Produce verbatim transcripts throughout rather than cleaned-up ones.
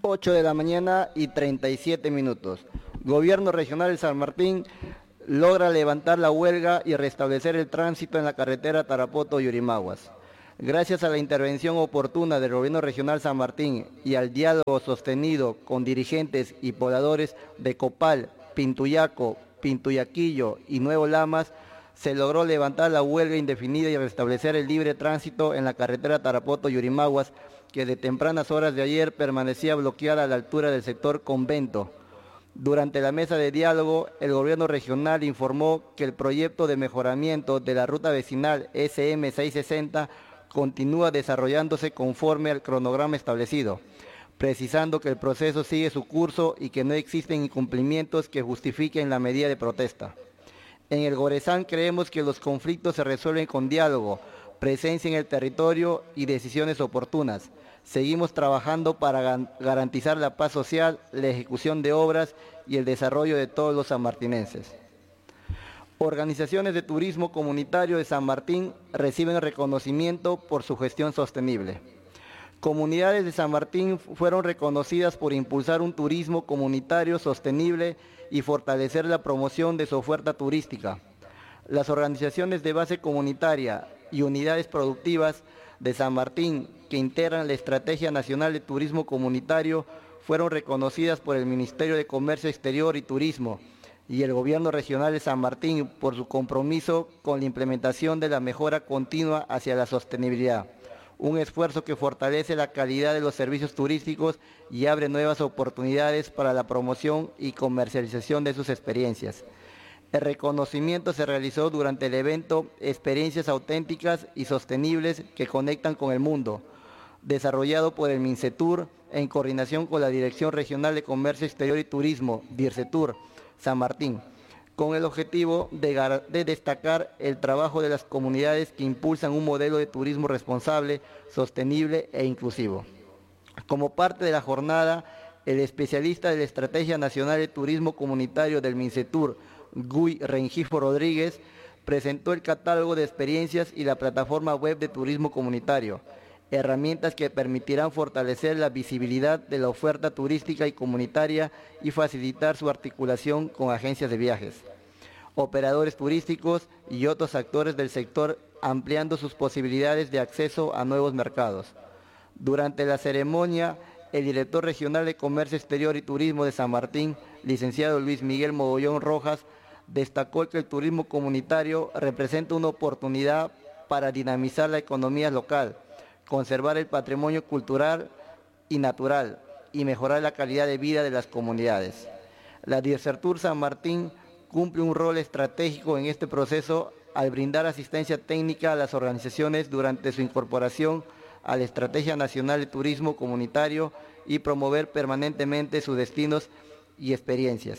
ocho de la mañana y treinta y siete minutos. Gobierno Regional de San Martín logra levantar la huelga y restablecer el tránsito en la carretera Tarapoto-Yurimaguas. Gracias a la intervención oportuna del Gobierno Regional San Martín y al diálogo sostenido con dirigentes y pobladores de Copal, Pintuyaco, Pintuyaquillo y Nuevo Lamas, se logró levantar la huelga indefinida y restablecer el libre tránsito en la carretera Tarapoto-Yurimaguas, que de tempranas horas de ayer permanecía bloqueada a la altura del sector Convento. Durante la mesa de diálogo, el gobierno regional informó que el proyecto de mejoramiento de la ruta vecinal S M seiscientos sesenta continúa desarrollándose conforme al cronograma establecido, precisando que el proceso sigue su curso y que no existen incumplimientos que justifiquen la medida de protesta. En el Gorezán creemos que los conflictos se resuelven con diálogo, presencia en el territorio y decisiones oportunas. Seguimos trabajando para garantizar la paz social, la ejecución de obras y el desarrollo de todos los sanmartinenses. Organizaciones de turismo comunitario de San Martín reciben reconocimiento por su gestión sostenible. Comunidades de San Martín fueron reconocidas por impulsar un turismo comunitario sostenible y fortalecer la promoción de su oferta turística. Las organizaciones de base comunitaria y unidades productivas de San Martín que integran la Estrategia Nacional de Turismo Comunitario fueron reconocidas por el Ministerio de Comercio Exterior y Turismo y el Gobierno Regional de San Martín por su compromiso con la implementación de la mejora continua hacia la sostenibilidad, un esfuerzo que fortalece la calidad de los servicios turísticos y abre nuevas oportunidades para la promoción y comercialización de sus experiencias. El reconocimiento se realizó durante el evento Experiencias Auténticas y Sostenibles que Conectan con el Mundo, desarrollado por el MINCETUR en coordinación con la Dirección Regional de Comercio Exterior y Turismo, DIRCETUR, San Martín, con el objetivo de, de destacar el trabajo de las comunidades que impulsan un modelo de turismo responsable, sostenible e inclusivo. Como parte de la jornada, el especialista de la Estrategia Nacional de Turismo Comunitario del MINCETUR, Guy Rengifo Rodríguez, presentó el catálogo de experiencias y la plataforma web de turismo comunitario, herramientas que permitirán fortalecer la visibilidad de la oferta turística y comunitaria y facilitar su articulación con agencias de viajes, operadores turísticos y otros actores del sector, ampliando sus posibilidades de acceso a nuevos mercados. Durante la ceremonia, el director regional de Comercio Exterior y Turismo de San Martín, licenciado Luis Miguel Mogollón Rojas, destacó que el turismo comunitario representa una oportunidad para dinamizar la economía local, conservar el patrimonio cultural y natural y mejorar la calidad de vida de las comunidades. La DIRCETUR San Martín cumple un rol estratégico en este proceso al brindar asistencia técnica a las organizaciones durante su incorporación a la Estrategia Nacional de Turismo Comunitario y promover permanentemente sus destinos y experiencias.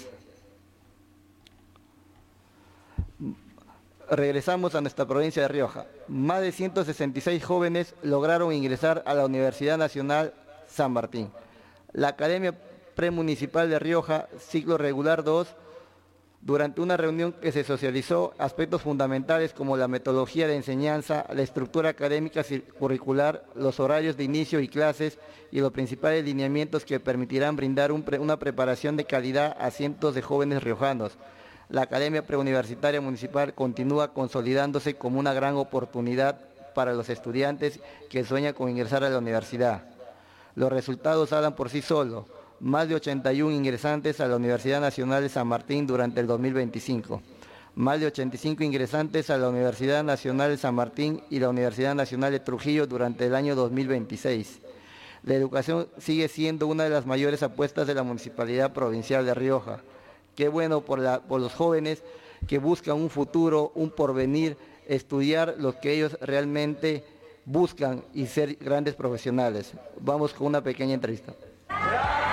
Regresamos a nuestra provincia de Rioja. Más de ciento sesenta y seis jóvenes lograron ingresar a la Universidad Nacional San Martín. La Academia Premunicipal de Rioja, ciclo regular dos, durante una reunión que se socializó aspectos fundamentales como la metodología de enseñanza, la estructura académica curricular, los horarios de inicio y clases y los principales lineamientos que permitirán brindar un pre, una preparación de calidad a cientos de jóvenes riojanos. La Academia Preuniversitaria Municipal continúa consolidándose como una gran oportunidad para los estudiantes que sueñan con ingresar a la universidad. Los resultados hablan por sí solos. Más de ochenta y uno ingresantes a la Universidad Nacional de San Martín durante el dos mil veinticinco. Más de ochenta y cinco ingresantes a la Universidad Nacional de San Martín y la Universidad Nacional de Trujillo durante el año dos mil veintiséis. La educación sigue siendo una de las mayores apuestas de la Municipalidad Provincial de Rioja. Qué bueno por, la, por los jóvenes que buscan un futuro, un porvenir, estudiar lo que ellos realmente buscan y ser grandes profesionales. Vamos con una pequeña entrevista.